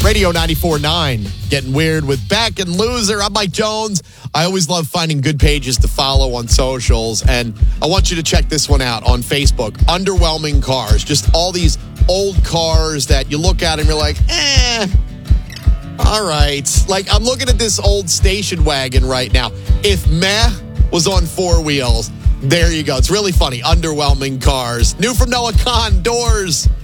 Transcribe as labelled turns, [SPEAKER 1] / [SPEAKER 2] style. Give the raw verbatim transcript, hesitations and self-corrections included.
[SPEAKER 1] Radio ninety-four point nine, getting weird with Beck and Loser. I'm Mike Jones. I always love finding good pages to follow on socials, and I want you to check this one out on Facebook. Underwhelming Cars. Just all these old cars that you look at and you're like, eh, all right. Like, I'm looking at this old station wagon right now. If meh was on four wheels, there you go. It's really funny. Underwhelming Cars. New from Noah Khan, Doors.